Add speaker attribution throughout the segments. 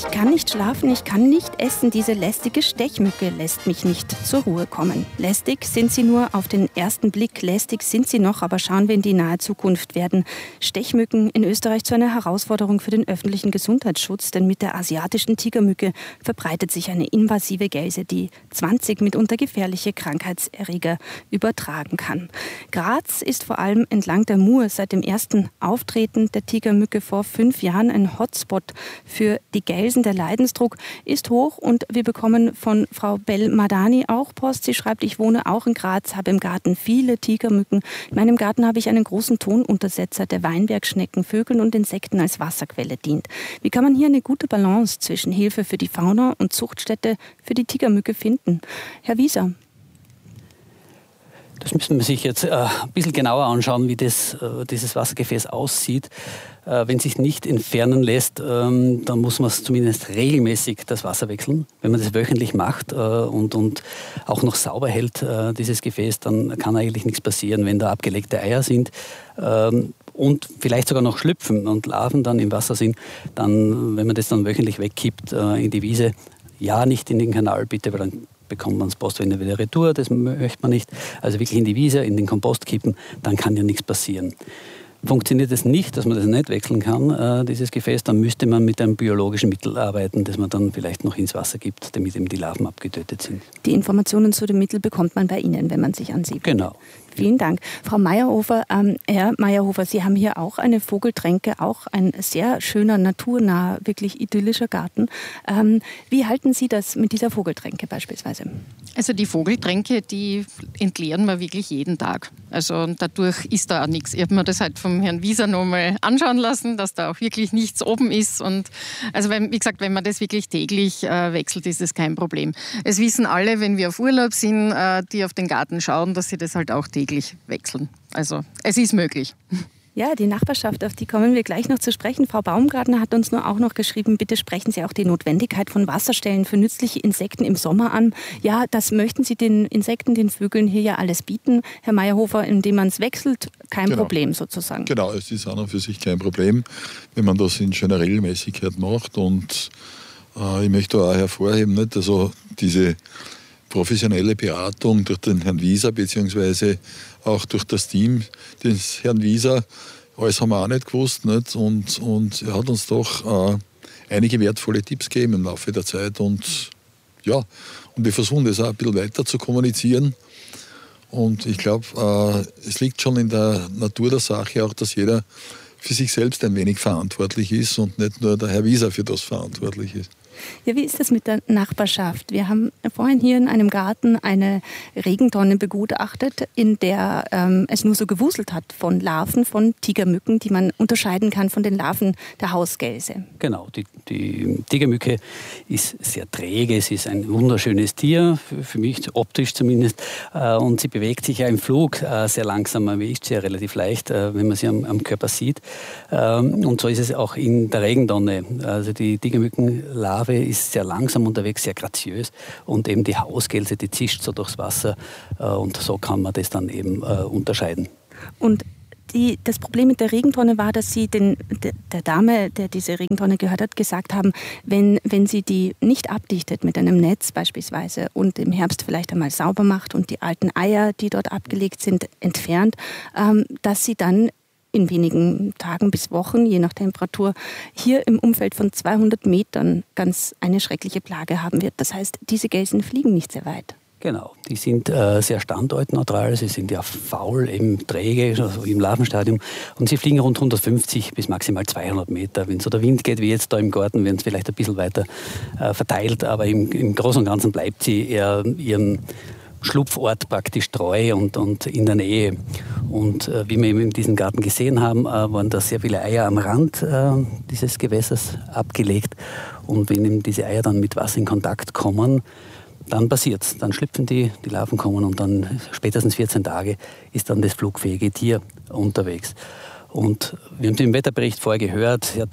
Speaker 1: Ich kann nicht schlafen, ich kann nicht essen. Diese lästige Stechmücke lässt mich nicht zur Ruhe kommen. Lästig sind sie nur auf den ersten Blick. Lästig sind sie noch, aber schauen wir in die nahe Zukunft. Werden Stechmücken in Österreich zu einer Herausforderung für den öffentlichen Gesundheitsschutz? Denn mit der asiatischen Tigermücke verbreitet sich eine invasive Gelse, die 20 mitunter gefährliche Krankheitserreger übertragen kann. Graz ist vor allem entlang der Mur seit dem ersten Auftreten der Tigermücke vor 5 Jahren ein Hotspot für die Gelsen. Der Leidensdruck ist hoch und wir bekommen von Frau Belmadani auch Post. Sie schreibt, ich wohne auch in Graz, habe im Garten viele Tigermücken. In meinem Garten habe ich einen großen Tonuntersetzer, der Weinbergschnecken, Vögeln und Insekten als Wasserquelle dient. Wie kann man hier eine gute Balance zwischen Hilfe für die Fauna und Zuchtstätte für die Tigermücke finden? Herr Wieser.
Speaker 2: Das müssen wir sich jetzt ein bisschen genauer anschauen, wie dieses Wassergefäß aussieht. Wenn es sich nicht entfernen lässt, dann muss man zumindest regelmäßig das Wasser wechseln. Wenn man das wöchentlich macht und auch noch sauber hält, dieses Gefäß, dann kann eigentlich nichts passieren. Wenn da abgelegte Eier sind und vielleicht sogar noch schlüpfen und Larven dann im Wasser sind, dann, wenn man das dann wöchentlich wegkippt in die Wiese, ja, nicht in den Kanal bitte, weil dann bekommt man das Postwände wieder retour, das möchte man nicht. Also wirklich in die Wiese, in den Kompost kippen, dann kann ja nichts passieren. Funktioniert es nicht, dass man das nicht wechseln kann, dieses Gefäß, dann müsste man mit einem biologischen Mittel arbeiten, das man dann vielleicht noch ins Wasser gibt, damit eben die Larven abgetötet sind.
Speaker 1: Die Informationen zu dem Mittel bekommt man bei Ihnen, wenn man sich an Sie wendet.
Speaker 2: Genau.
Speaker 1: Vielen Dank. Frau Meyerhofer, Herr Meyerhofer, Sie haben hier auch eine Vogeltränke, auch ein sehr schöner, naturnaher, wirklich idyllischer Garten. Wie halten Sie das mit dieser Vogeltränke beispielsweise?
Speaker 3: Also die Vogeltränke, die entleeren wir wirklich jeden Tag. Also dadurch ist da auch nichts. Ich habe mir das halt vom Herrn Wieser nochmal anschauen lassen, dass da auch wirklich nichts oben ist. Und also wie gesagt, wenn man das wirklich täglich wechselt, ist das kein Problem. Es wissen alle, wenn wir auf Urlaub sind, die auf den Garten schauen, dass sie das halt auch täglich wechseln. Also es ist möglich.
Speaker 1: Ja, die Nachbarschaft, auf die kommen wir gleich noch zu sprechen. Frau Baumgartner hat uns nur auch noch geschrieben, bitte sprechen Sie auch die Notwendigkeit von Wasserstellen für nützliche Insekten im Sommer an. Ja, das möchten Sie den Insekten, den Vögeln hier ja alles bieten, Herr Meyerhofer, indem man es wechselt, kein Problem sozusagen.
Speaker 4: Genau, es ist an und für sich kein Problem, wenn man das in schöner Regelmäßigkeit macht. Und ich möchte auch hervorheben, nicht, also diese professionelle Beratung durch den Herrn Wieser beziehungsweise auch durch das Team des Herrn Wieser, alles haben wir auch nicht gewusst. Nicht? Und er hat uns doch einige wertvolle Tipps gegeben im Laufe der Zeit. Und ja, und wir versuchen das auch ein bisschen weiter zu kommunizieren. Und ich glaube, es liegt schon in der Natur der Sache auch, dass jeder für sich selbst ein wenig verantwortlich ist und nicht nur der Herr Wieser für das verantwortlich ist.
Speaker 1: Ja, wie ist das mit der Nachbarschaft? Wir haben vorhin hier in einem Garten eine Regentonne begutachtet, in der es nur so gewuselt hat von Larven, von Tigermücken, die man unterscheiden kann von den Larven der Hausgelse.
Speaker 2: Genau, die Tigermücke ist sehr träge, sie ist ein wunderschönes Tier, für mich optisch zumindest, und sie bewegt sich ja im Flug sehr langsam, man wiegt sie ja relativ leicht, wenn man sie am Körper sieht. Und so ist es auch in der Regentonne. Also die Tigermückenlarve ist sehr langsam unterwegs, sehr graziös, und eben die Hausgelse, die zischt so durchs Wasser, und so kann man das dann eben unterscheiden.
Speaker 1: Und das Problem mit der Regentonne war, dass Sie der Dame, der diese Regentonne gehört hat, gesagt haben, wenn sie die nicht abdichtet mit einem Netz beispielsweise und im Herbst vielleicht einmal sauber macht und die alten Eier, die dort abgelegt sind, entfernt, dass sie dann in wenigen Tagen bis Wochen, je nach Temperatur, hier im Umfeld von 200 Metern ganz eine schreckliche Plage haben wird. Das heißt, diese Gelsen fliegen nicht sehr weit.
Speaker 2: Genau, die sind sehr standortneutral, sie sind ja faul, eben träge, also im Larvenstadium, und sie fliegen rund 150 bis maximal 200 Meter. Wenn so der Wind geht wie jetzt da im Garten, werden sie vielleicht ein bisschen weiter verteilt, aber im Großen und Ganzen bleibt sie eher ihrem Schlupfort praktisch treu und in der Nähe. Und wie wir eben in diesem Garten gesehen haben, waren da sehr viele Eier am Rand dieses Gewässers abgelegt. Und wenn eben diese Eier dann mit Wasser in Kontakt kommen, dann passiert's. Dann schlüpfen die Larven kommen, und dann spätestens 14 Tage ist dann das flugfähige Tier unterwegs. Und wir haben den Wetterbericht vorher gehört, sehr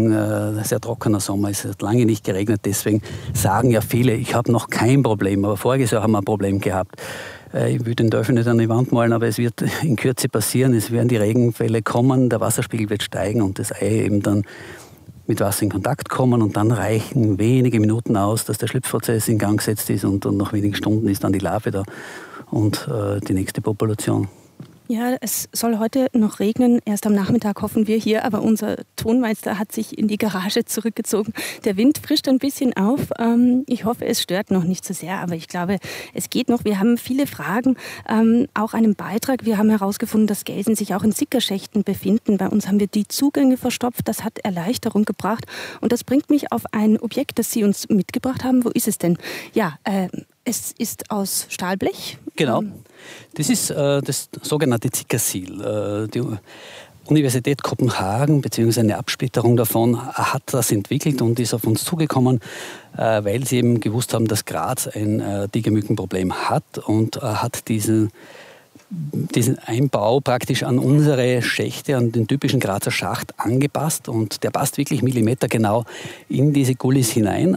Speaker 2: trockener Sommer, es hat lange nicht geregnet, deswegen sagen ja viele, ich habe noch kein Problem, aber voriges Jahr haben wir ein Problem gehabt. Ich will den Teufel nicht an die Wand malen, aber es wird in Kürze passieren, es werden die Regenfälle kommen, der Wasserspiegel wird steigen und das Ei eben dann mit Wasser in Kontakt kommen und dann reichen wenige Minuten aus, dass der Schlüpfprozess in Gang gesetzt ist und nach wenigen Stunden ist dann die Larve da und die nächste Population.
Speaker 1: Ja, es soll heute noch regnen. Erst am Nachmittag hoffen wir hier, aber unser Tonmeister hat sich in die Garage zurückgezogen. Der Wind frischt ein bisschen auf. Ich hoffe, es stört noch nicht so sehr, aber ich glaube, es geht noch. Wir haben viele Fragen, auch einen Beitrag. Wir haben herausgefunden, dass Gelsen sich auch in Sickerschächten befinden. Bei uns haben wir die Zugänge verstopft. Das hat Erleichterung gebracht. Und das bringt mich auf ein Objekt, das Sie uns mitgebracht haben. Wo ist es denn? Ja, es ist aus Stahlblech.
Speaker 2: Genau. Das ist das sogenannte Zickersiel. Die Universität Kopenhagen, beziehungsweise eine Absplitterung davon, hat das entwickelt und ist auf uns zugekommen, weil sie eben gewusst haben, dass Graz ein Tigermückenproblem hat und hat diesen Einbau praktisch an unsere Schächte, an den typischen Grazer Schacht angepasst und der passt wirklich millimetergenau in diese Gullis hinein.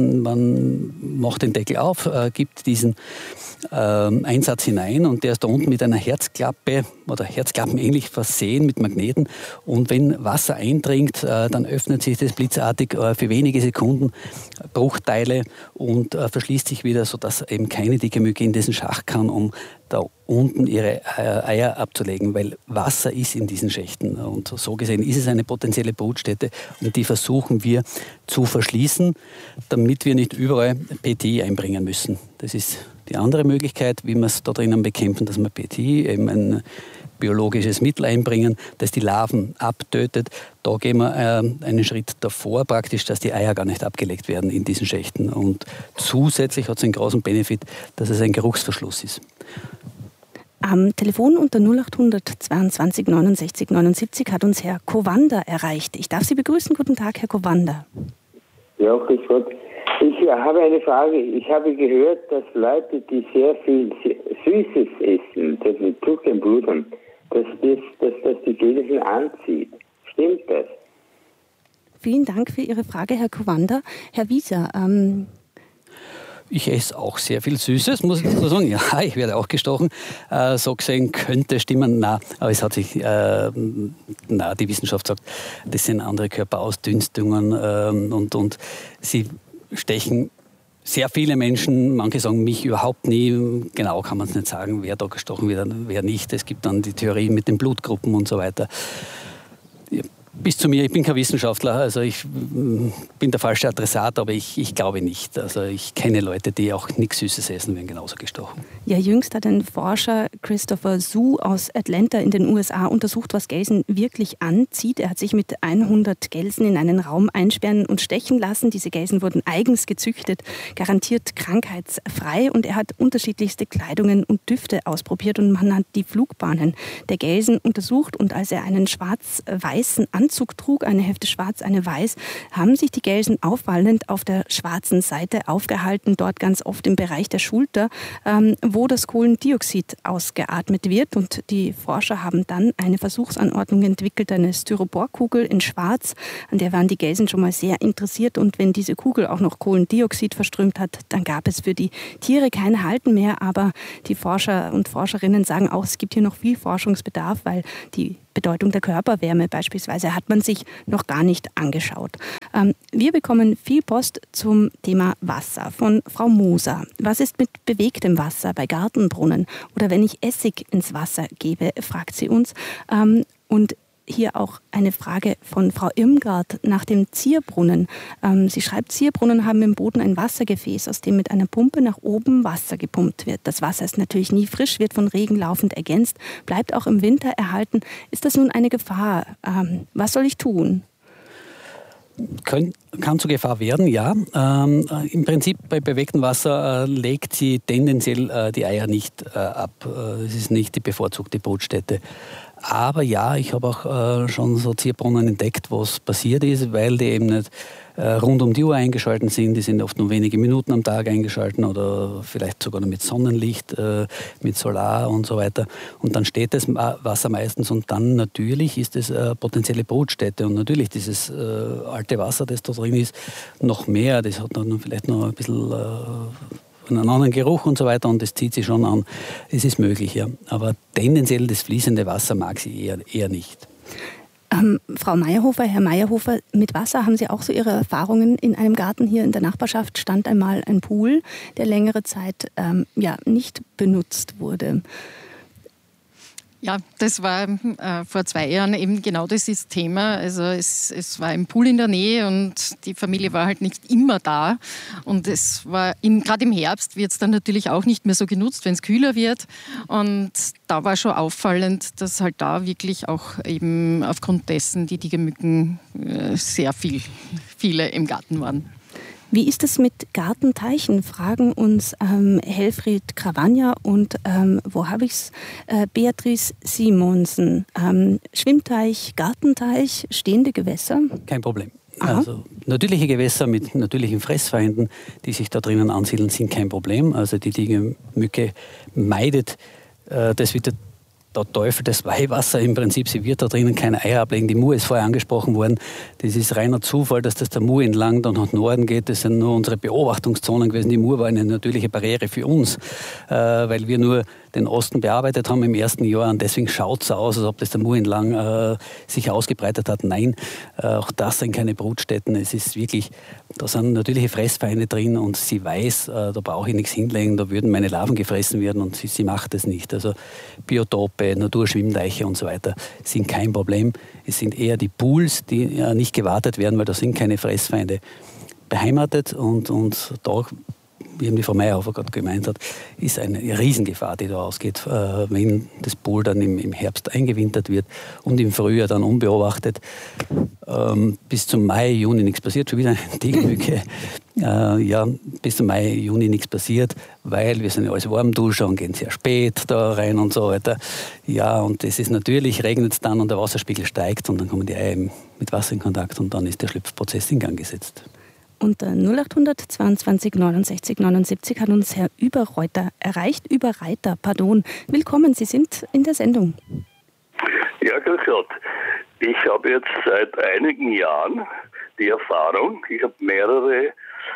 Speaker 2: Man macht den Deckel auf, gibt diesen Einsatz hinein und der ist da unten mit einer Herzklappe oder herzklappenähnlich versehen mit Magneten und wenn Wasser eindringt, dann öffnet sich das blitzartig für wenige Sekunden, Bruchteile und verschließt sich wieder, sodass eben keine Tigermücke in diesen Schacht kann, um da unten ihre Eier abzulegen, weil Wasser ist in diesen Schächten und so gesehen ist es eine potenzielle Brutstätte und die versuchen wir zu verschließen, damit wir nicht überall PTI einbringen müssen. Das ist die andere Möglichkeit, wie wir es da drinnen bekämpfen, dass wir PTI, eben ein biologisches Mittel einbringen, das die Larven abtötet. Da gehen wir einen Schritt davor praktisch, dass die Eier gar nicht abgelegt werden in diesen Schächten. Und zusätzlich hat es einen großen Benefit, dass es ein Geruchsverschluss ist.
Speaker 1: Am Telefon unter 0800 22 69 79 hat uns Herr Kovander erreicht. Ich darf Sie begrüßen. Guten Tag, Herr Kovander.
Speaker 5: Ja, grüß Gott. Ich habe eine Frage. Ich habe gehört, dass Leute, die sehr viel Süßes essen, das mit Zucker im Blut haben, dass die Gelsen anzieht. Stimmt das?
Speaker 1: Vielen Dank für Ihre Frage, Herr Kovander. Herr Wieser,
Speaker 2: ich esse auch sehr viel Süßes, muss ich so sagen. Ja, ich werde auch gestochen. So gesehen könnte stimmen. Nein, aber es hat sich, die Wissenschaft sagt, das sind andere Körperausdünstungen und sie stechen sehr viele Menschen, manche sagen mich überhaupt nie, genau kann man es nicht sagen, wer da gestochen wird, wer nicht. Es gibt dann die Theorie mit den Blutgruppen und so weiter. Bis zu mir, ich bin kein Wissenschaftler, also ich bin der falsche Adressat, aber ich glaube nicht. Also ich kenne Leute, die auch nichts Süßes essen, werden genauso gestochen.
Speaker 1: Ja, jüngst hat ein Forscher, Christopher Su aus Atlanta in den USA, untersucht, was Gelsen wirklich anzieht. Er hat sich mit 100 Gelsen in einen Raum einsperren und stechen lassen. Diese Gelsen wurden eigens gezüchtet, garantiert krankheitsfrei und er hat unterschiedlichste Kleidungen und Düfte ausprobiert und man hat die Flugbahnen der Gelsen untersucht und als er einen schwarz-weißen Anzug trug, eine Hälfte schwarz, eine weiß, haben sich die Gelsen auffallend auf der schwarzen Seite aufgehalten, dort ganz oft im Bereich der Schulter, wo das Kohlendioxid ausgeatmet wird. Und die Forscher haben dann eine Versuchsanordnung entwickelt, eine Styroporkugel in schwarz, an der waren die Gelsen schon mal sehr interessiert. Und wenn diese Kugel auch noch Kohlendioxid verströmt hat, dann gab es für die Tiere kein Halten mehr. Aber die Forscher und Forscherinnen sagen auch, es gibt hier noch viel Forschungsbedarf, weil die Bedeutung der Körperwärme beispielsweise hat man sich noch gar nicht angeschaut. Wir bekommen viel Post zum Thema Wasser von Frau Moser. Was ist mit bewegtem Wasser bei Gartenbrunnen? Oder wenn ich Essig ins Wasser gebe, fragt sie uns. Und hier auch eine Frage von Frau Irmgard nach dem Zierbrunnen. Sie schreibt, Zierbrunnen haben im Boden ein Wassergefäß, aus dem mit einer Pumpe nach oben Wasser gepumpt wird. Das Wasser ist natürlich nie frisch, wird von Regen laufend ergänzt, bleibt auch im Winter erhalten. Ist das nun eine Gefahr? Was soll ich tun?
Speaker 2: Kann zur Gefahr werden, ja. Im Prinzip bei bewegtem Wasser legt sie tendenziell die Eier nicht ab. Es ist nicht die bevorzugte Brutstätte. Aber ja, ich habe auch schon so Zierbrunnen entdeckt, wo es passiert ist, weil die eben nicht rund um die Uhr eingeschalten sind. Die sind oft nur wenige Minuten am Tag eingeschalten oder vielleicht sogar noch mit Sonnenlicht, mit Solar und so weiter. Und dann steht das Wasser meistens und dann natürlich ist es potenzielle Brutstätte. Und natürlich dieses alte Wasser, das da drin ist, noch mehr. Das hat dann vielleicht noch ein bisschen einen anderen Geruch und so weiter und das zieht sie schon an. Es ist möglich, ja. Aber tendenziell das fließende Wasser mag sie eher nicht.
Speaker 1: Frau Meyerhofer, Herr Meyerhofer, mit Wasser haben Sie auch so Ihre Erfahrungen in einem Garten hier in der Nachbarschaft? Stand einmal ein Pool, der längere Zeit nicht benutzt wurde.
Speaker 3: Ja, das war vor 2 Jahren eben genau dieses Thema. Also es war ein Pool in der Nähe und die Familie war halt nicht immer da. Und es war gerade im Herbst wird es dann natürlich auch nicht mehr so genutzt, wenn es kühler wird. Und da war schon auffallend, dass halt da wirklich auch eben aufgrund dessen die Tigermücken sehr viele im Garten waren.
Speaker 1: Wie ist es mit Gartenteichen? Fragen uns Helfried Krawanja und Beatrice Simonsen. Schwimmteich, Gartenteich, stehende Gewässer?
Speaker 2: Kein Problem.
Speaker 1: Aha.
Speaker 2: Also natürliche Gewässer mit natürlichen Fressfeinden, die sich da drinnen ansiedeln, sind kein Problem. Also die Tigermücke meidet das wie der Teufel das Weihwasser im Prinzip. Sie wird da drinnen keine Eier ablegen. Die Mur ist vorher angesprochen worden. Das ist reiner Zufall, dass das der Mur entlang dann nach Norden geht. Das sind nur unsere Beobachtungszonen gewesen. Die Mur war eine natürliche Barriere für uns, weil wir nur den Osten bearbeitet haben im ersten Jahr. Und deswegen schaut es aus, als ob das der Mur entlang sich ausgebreitet hat. Nein, auch das sind keine Brutstätten. Es ist wirklich, da sind natürliche Fressfeinde drin und sie weiß, da brauche ich nichts hinlegen, da würden meine Larven gefressen werden und sie macht es nicht. Also Biotope, Naturschwimmteiche und so weiter sind kein Problem. Es sind eher die Pools, die nicht gewartet werden, weil da sind keine Fressfeinde beheimatet und da, wie die Frau Meyerhofer gerade gemeint hat, ist eine Riesengefahr, die da ausgeht, wenn das Pool dann im Herbst eingewintert wird und im Frühjahr dann unbeobachtet bis zum Mai, Juni nichts passiert, schon wieder eine Tigermücke. Bis zum Mai, Juni nichts passiert, weil wir sind ja alles Warmduscher und gehen sehr spät da rein und so weiter. Ja, und das ist natürlich, regnet es dann und der Wasserspiegel steigt und dann kommen die Eier mit Wasser in Kontakt und dann ist der Schlüpfprozess in Gang gesetzt.
Speaker 1: Unter 0800 22 69 79 hat uns Herr Überreiter erreicht. Willkommen, Sie sind in der Sendung.
Speaker 6: Ja, grüß Gott. Ich habe jetzt seit einigen Jahren die Erfahrung, ich habe mehrere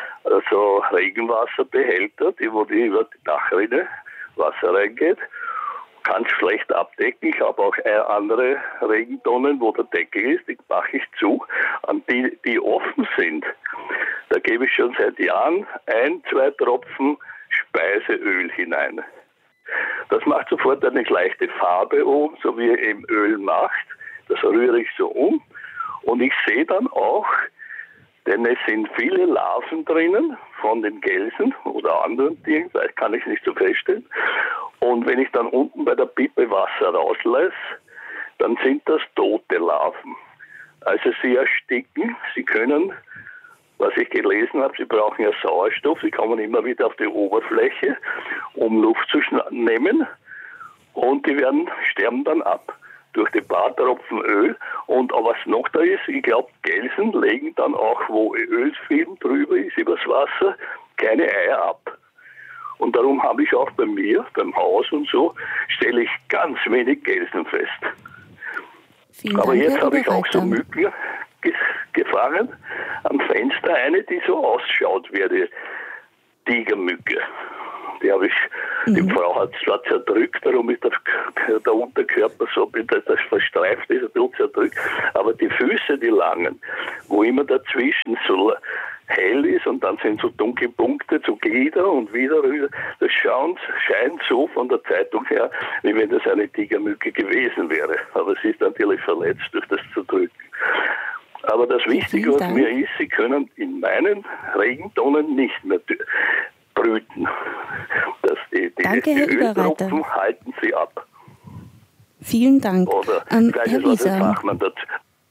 Speaker 6: Regenwasserbehälter, wo über die Dachrinne Wasser reingeht. Kann es schlecht abdecken. Ich habe auch andere Regentonnen, wo der Deckel ist, die mache ich zu. An die offen sind, da gebe ich schon seit Jahren 1-2 Tropfen Speiseöl hinein. Das macht sofort eine leichte Farbe um, so wie er eben Öl macht. Das rühre ich so um und ich sehe dann auch, denn es sind viele Larven drinnen von den Gelsen oder anderen Tieren, das kann ich nicht so feststellen. Und wenn ich dann unten bei der Pipe Wasser rauslasse, dann sind das tote Larven. Also sie ersticken, sie können, was ich gelesen habe, sie brauchen ja Sauerstoff, sie kommen immer wieder auf die Oberfläche, um Luft zu nehmen und die sterben dann ab durch die paar Tropfen Öl. Und was noch da ist, ich glaube, Gelsen legen dann auch, wo Ölfilm drüber ist, übers Wasser, keine Eier ab. Und darum habe ich auch bei mir, beim Haus und so, stelle ich ganz wenig Gelsen fest. Aber jetzt habe ich auch so Mücken gefangen, am Fenster eine, die so ausschaut wie eine Tigermücke. Die habe ich, die Frau hat es zwar zerdrückt, darum ist der Unterkörper so, das verstreift ist, ein bisschen zerdrückt, aber die Füße, die langen, wo immer dazwischen so hell ist und dann sind so dunkle Punkte, so Glieder und wieder rüber, das scheint so von der Zeitung her, wie wenn das eine Tigermücke gewesen wäre. Aber sie ist natürlich verletzt durch das Zerdrücken. Aber das Wichtige, was mir ist, sie können in meinen Regentonnen nicht mehr brüten.
Speaker 1: Danke, Herr Überreiter.
Speaker 6: Halten sie ab.
Speaker 1: Vielen Dank.
Speaker 6: Oder
Speaker 1: Herr Wieser.
Speaker 6: Fachmann dazu.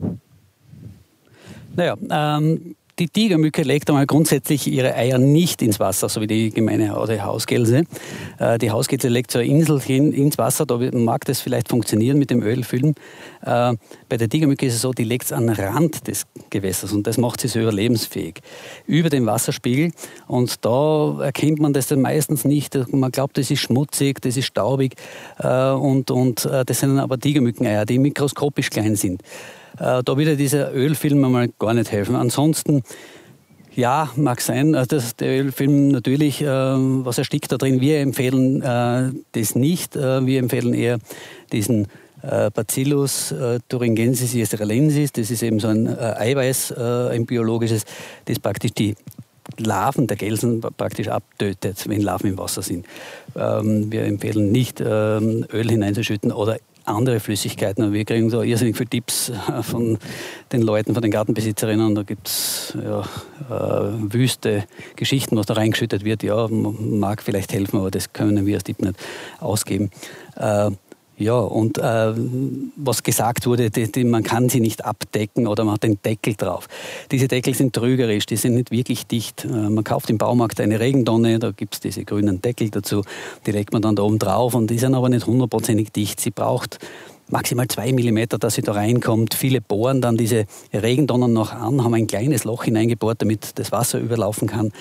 Speaker 2: Die Tigermücke legt einmal grundsätzlich ihre Eier nicht ins Wasser, so wie die gemeine Hausgelse. Die Hausgelse legt so ein Inselchen ins Wasser, da mag das vielleicht funktionieren mit dem Ölfilm. Bei der Tigermücke ist es so, die legt es an den Rand des Gewässers und das macht sie so überlebensfähig. Über den Wasserspiegel und da erkennt man das dann meistens nicht. Man glaubt, das ist schmutzig, das ist staubig und das sind aber Tigermückeneier, die mikroskopisch klein sind. Da würde dieser Ölfilm einmal gar nicht helfen. Ansonsten, ja, mag sein, dass der Ölfilm natürlich, was erstickt da drin. Wir empfehlen das nicht. Wir empfehlen eher diesen Bacillus thuringiensis israelensis, das ist eben so ein Eiweiß, ein biologisches, das praktisch die Larven der Gelsen praktisch abtötet, wenn Larven im Wasser sind. Wir empfehlen nicht, Öl hineinzuschütten oder andere Flüssigkeiten. Und wir kriegen so irrsinnig viele Tipps von den Leuten, von den Gartenbesitzerinnen. Da gibt es wüste Geschichten, was da reingeschüttet wird. Ja, mag vielleicht helfen, aber das können wir als Tipp nicht ausgeben. Und was gesagt wurde, man kann sie nicht abdecken oder man hat den Deckel drauf. Diese Deckel sind trügerisch, die sind nicht wirklich dicht. Man kauft im Baumarkt eine Regentonne, da gibt es diese grünen Deckel dazu, die legt man dann da oben drauf und die sind aber nicht 100%ig dicht. Sie braucht maximal 2 mm, dass sie da reinkommt. Viele bohren dann diese Regentonnen noch an, haben ein kleines Loch hineingebohrt, damit das Wasser überlaufen kann.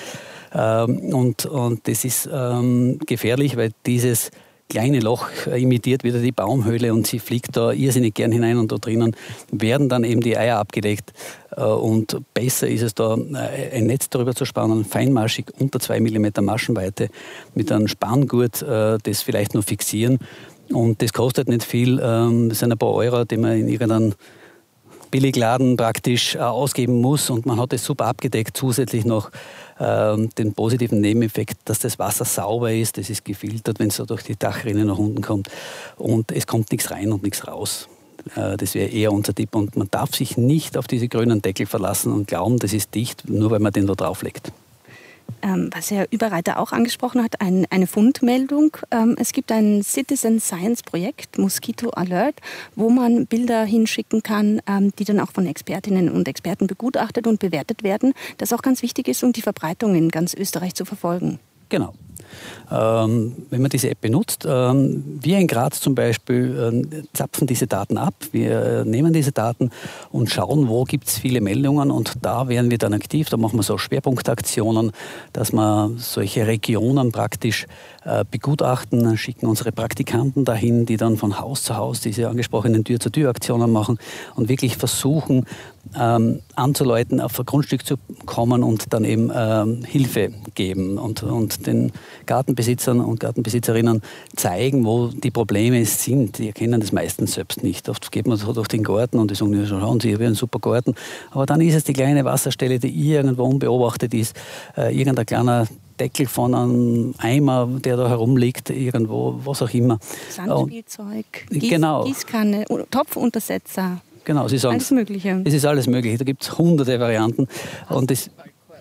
Speaker 2: Und das ist gefährlich, weil dieses kleine Loch imitiert wieder die Baumhöhle und sie fliegt da irrsinnig gern hinein und da drinnen werden dann eben die Eier abgelegt. Und besser ist es da, ein Netz darüber zu spannen, feinmaschig unter 2 mm Maschenweite mit einem Spanngurt das vielleicht noch fixieren. Und das kostet nicht viel, das sind ein paar Euro, die man in irgendeinem Billigladen praktisch ausgeben muss und man hat es super abgedeckt, zusätzlich noch den positiven Nebeneffekt, dass das Wasser sauber ist, das ist gefiltert, wenn es so durch die Dachrinne nach unten kommt und es kommt nichts rein und nichts raus. Das wäre eher unser Tipp und man darf sich nicht auf diese grünen Deckel verlassen und glauben, das ist dicht, nur weil man den da drauflegt.
Speaker 1: Was Herr Überreiter auch angesprochen hat, eine Fundmeldung. Es gibt ein Citizen Science Projekt, Mosquito Alert, wo man Bilder hinschicken kann, die dann auch von Expertinnen und Experten begutachtet und bewertet werden. Das auch ganz wichtig ist, um die Verbreitung in ganz Österreich zu verfolgen.
Speaker 2: Genau. Wenn man diese App benutzt, wir in Graz zum Beispiel zapfen diese Daten ab. Wir nehmen diese Daten und schauen, wo gibt es viele Meldungen und da werden wir dann aktiv. Da machen wir so Schwerpunktaktionen, dass wir solche Regionen praktisch begutachten, schicken unsere Praktikanten dahin, die dann von Haus zu Haus diese angesprochenen Tür-zu-Tür-Aktionen machen und wirklich versuchen, anzuleiten, auf ein Grundstück zu kommen und dann eben Hilfe geben und den Gartenbesitzern und Gartenbesitzerinnen zeigen, wo die Probleme sind. Die erkennen das meistens selbst nicht. Oft geht man so durch den Garten und die sagen, ja, schauen Sie, ich habe einen super Garten. Aber dann ist es die kleine Wasserstelle, die irgendwo unbeobachtet ist, irgendein kleiner Deckel von einem Eimer, der da herumliegt, irgendwo, was auch immer.
Speaker 1: Sandspielzeug,
Speaker 2: genau.
Speaker 1: Gießkanne, Topfuntersetzer.
Speaker 2: Genau, Sie sagen,
Speaker 1: alles Mögliche.
Speaker 2: Es ist alles möglich. Da gibt es hunderte Varianten. Und das,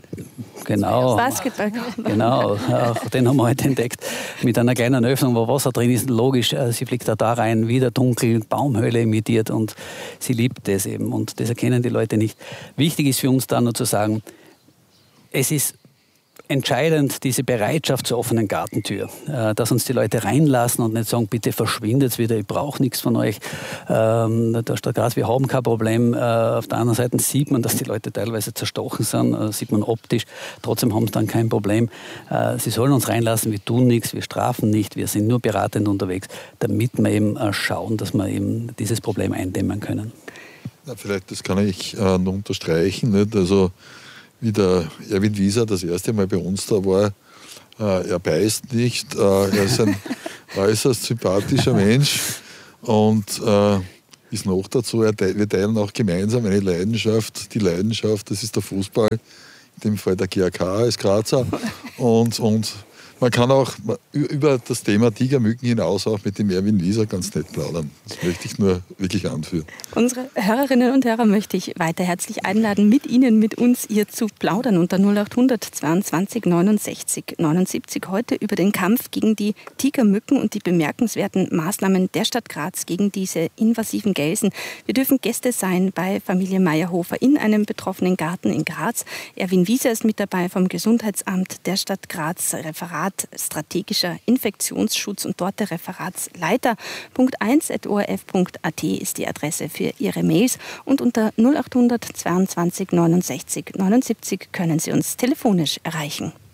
Speaker 2: genau,
Speaker 1: Basketballkorb.
Speaker 2: Genau, auch den haben wir heute entdeckt. Mit einer kleinen Öffnung, wo Wasser drin ist. Logisch, sie fliegt da rein, wieder dunkel, Baumhöhle imitiert und sie liebt das eben. Und das erkennen die Leute nicht. Wichtig ist für uns dann nur zu sagen, es ist entscheidend diese Bereitschaft zur offenen Gartentür, dass uns die Leute reinlassen und nicht sagen, bitte verschwindet wieder, ich brauche nichts von euch. Da steht gerade, wir haben kein Problem. Auf der anderen Seite sieht man, dass die Leute teilweise zerstochen sind, sieht man optisch. Trotzdem haben sie dann kein Problem. Sie sollen uns reinlassen, wir tun nichts, wir strafen nicht, wir sind nur beratend unterwegs, damit wir eben schauen, dass wir eben dieses Problem eindämmen können.
Speaker 4: Ja, vielleicht, das kann ich noch unterstreichen. Nicht? Also, wie der Erwin Wieser das erste Mal bei uns da war, er beißt nicht, er ist ein äußerst sympathischer Mensch und ist noch dazu, wir teilen auch gemeinsam eine Leidenschaft, die Leidenschaft, das ist der Fußball, in dem Fall der GAK als Grazer und man kann auch über das Thema Tigermücken hinaus auch mit dem Erwin Wieser ganz nett plaudern. Das möchte ich nur wirklich anführen.
Speaker 1: Unsere Hörerinnen und Hörer möchte ich weiter herzlich einladen, mit Ihnen, mit uns hier zu plaudern unter 0800 22 69 79. Heute über den Kampf gegen die Tigermücken und die bemerkenswerten Maßnahmen der Stadt Graz gegen diese invasiven Gelsen. Wir dürfen Gäste sein bei Familie Meyerhofer in einem betroffenen Garten in Graz. Erwin Wieser ist mit dabei vom Gesundheitsamt der Stadt Graz, Referat strategischer Infektionsschutz und dort der Referatsleiter. .1@orf.at ist die Adresse für Ihre Mails und unter 0800 22 69 79 können Sie uns telefonisch erreichen.